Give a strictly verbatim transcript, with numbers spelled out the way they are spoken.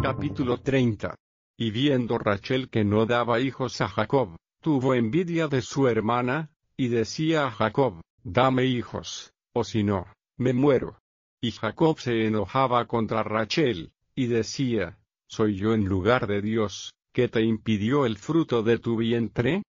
Capítulo treinta. Y viendo Rachel que no daba hijos a Jacob, tuvo envidia de su hermana, y decía a Jacob: dame hijos, o si no, me muero. Y Jacob se enojaba contra Rachel, y decía: ¿soy yo en lugar de Dios, que te impidió el fruto de tu vientre?